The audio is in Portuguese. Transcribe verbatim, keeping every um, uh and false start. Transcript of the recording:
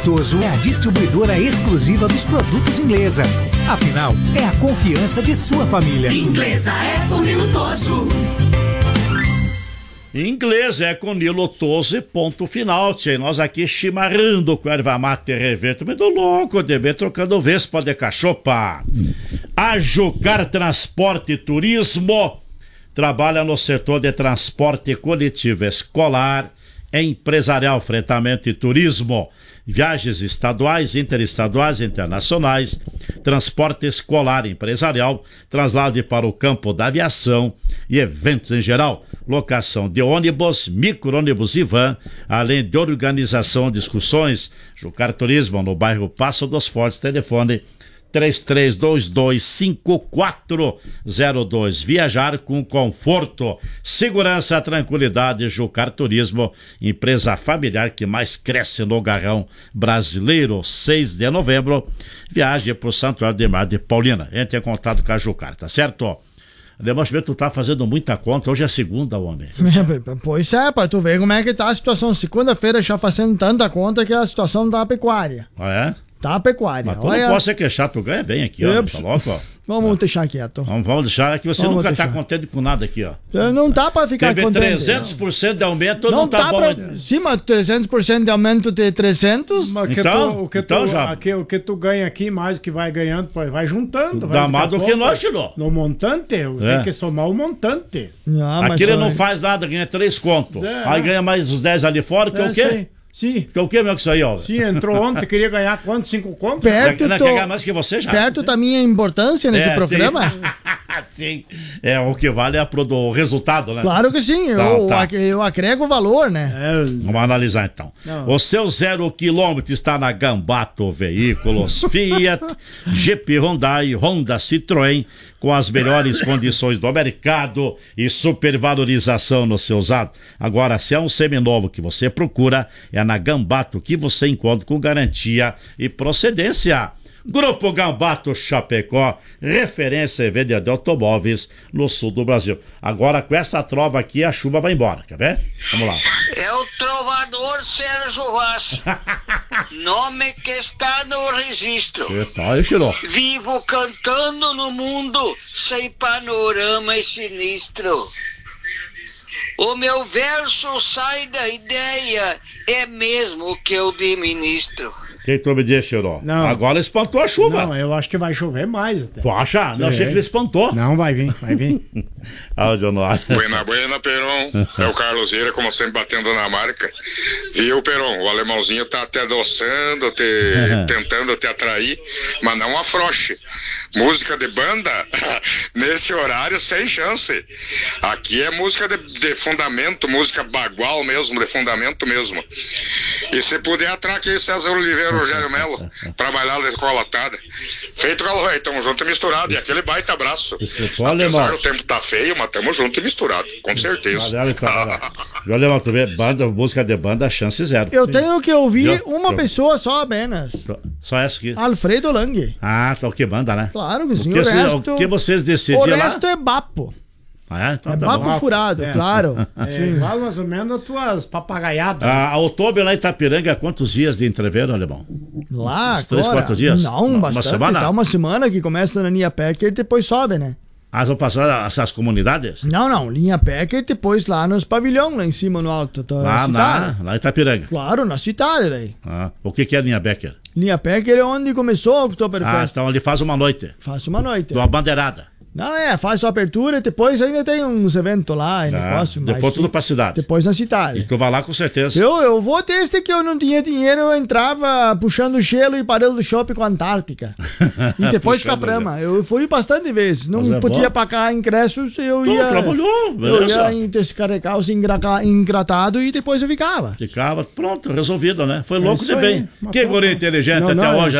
Lutoso é a distribuidora exclusiva dos produtos Inglesa. Afinal, é a confiança de sua família. Inglesa é com Nilo Toso. Inglês é com Nilo Toso e ponto final, tchê. Nós aqui chimarrando com erva mate e revento, me do louco, de bem trocando vespa de cachopa. A Jucar Transporte e Turismo trabalha no setor de transporte coletivo escolar, empresarial, fretamento e turismo, viagens estaduais, interestaduais e internacionais, transporte escolar empresarial, traslado para o campo da aviação e eventos em geral, locação de ônibus, micro-ônibus e van, além de organização de excursões. Jucar Turismo, no bairro Passo dos Fortes, telefone três três dois dois, cinco quatro zero dois. Viajar com conforto, segurança, tranquilidade. Jucar Turismo, empresa familiar que mais cresce no garrão brasileiro. Seis de novembro, viagem para o Santuário de Mar de Paulina. Entre em contato com a Jucar, tá certo? Alemão, tu tá fazendo muita conta, hoje é segunda, homem. Pois é, pai, tu vê como é que tá a situação. Segunda-feira já fazendo tanta conta que a situação tá pecuária. Ah, é? Tá pecuária. Mas tu Olha... não pode ser queixar, tu ganha bem aqui, ó. Tá louco, ó. Vamos é. deixar quieto. Vamos, vamos deixar, é que você vamos nunca deixar. tá contente com nada aqui, ó. Não tá pra ficar Teve contente. trezentos por cento de aumento, não, não tá, tá bom. Pra... Sim, mas trezentos por cento de aumento de trezentos. Mas que então, tu, o, que então tu, já... aqui, o que tu ganha aqui, mais o que vai ganhando, vai juntando. Dá mais do que nós tirou. No montante, é. Tem que somar o montante. Ah, aqui ele só... não faz nada, ganha três contos. É, aí é. ganha mais os dez ali fora, que é, é o quê? Sim. Sim. Que é o que, meu, que isso aí, ó? Sim, entrou ontem, queria ganhar quanto? Cinco contos? Perto não, tô... quer ganhar mais que você já. Perto da minha importância nesse é, programa. Tem... sim. É, o que vale é pro do resultado, né? Claro que sim, tá, eu, tá. eu agrego valor, né? É... Vamos analisar então. Não. O seu zero quilômetro está na Gambato Veículos, Fiat, G P Hyundai, Honda Citroën, com as melhores condições do mercado e supervalorização no seu usado. Agora, se é um seminovo que você procura, é na Gambato que você encontra com garantia e procedência. Grupo Gambato Chapecó, referência em venda de automóveis no sul do Brasil. Agora, com essa trova aqui, a chuva vai embora, quer ver? Vamos lá. É o trovador Sérgio Vaz, nome que está no registro. Eita, aí, tirou. Vivo cantando no mundo, sem panorama e sinistro. O meu verso sai da ideia, é mesmo que eu administro. Quem tu me diz, Chiró? Não. Agora espantou a chuva. Não, eu acho que vai chover mais até. Tu acha? Não, achei que ele espantou. Não, vai vir, vai vir. Ah, Januário. Buena, buena, Peron. É o Carlos Ira, como sempre, batendo na marca. Viu, Peron? O alemãozinho tá te adoçando, te, uhum. tentando te atrair, mas não afrouxe. Música de banda, nesse horário, sem chance. Aqui é música de, de fundamento, música bagual mesmo, de fundamento mesmo. E se puder, atraque aí César Oliveira, Rogério Melo, pra bailar da escola lotada. Feito, Galo Rei, tamo junto e misturado. E aquele baita abraço. Apesar do tempo tá feio, mas tamo junto e misturado, com certeza. Valeu, então, Alemão, tu vê, banda, música de banda, chance zero. Eu tenho que ouvir eu, uma eu, pessoa só apenas. Só essa aqui. Alfredo Lang. Ah, tá o que banda, né? Claro que sim, o, o, que, resto, o que vocês decidiram lá? O resto lá? é bapo. Ah, é? Então, é tá papo bom. furado, é. claro. É igual mais ou menos as tuas papagaiadas. A outubro lá em Itapiranga, quantos dias de entreveiro, Alemão? Lá, Uns três, agora, quatro dias? Não, uma, bastante. Uma semana? Tá uma semana que começa na linha Packer e depois sobe, né? Ah, vão passar essas comunidades? Não, não, linha Packer depois lá nos pavilhões, lá em cima no alto. Tá, lá, na, lá em Itapiranga? Claro, na cidade daí. Ah, o que que é linha Becker? Linha Packer é onde começou o Oktoberfest. Ah, então ele faz uma noite. Faz uma noite. Uma bandeirada. Não, é, faz sua abertura e depois ainda tem uns eventos lá, e ah, negócio. Depois mas, tudo pra cidade. Depois na cidade. E tu vai lá com certeza. Eu, eu vou desde que eu não tinha dinheiro, eu entrava puxando gelo e parando do shopping com a Antártica. E depois com a Brahma. Eu fui bastante vezes. Não é podia bom. pagar ingressos, eu tu ia. trabalhou, beleza. Eu ia descarregar os engratado e depois eu ficava. Ficava, pronto, resolvido, né? Foi louco é de bem. Que guri inteligente não, até não, hoje.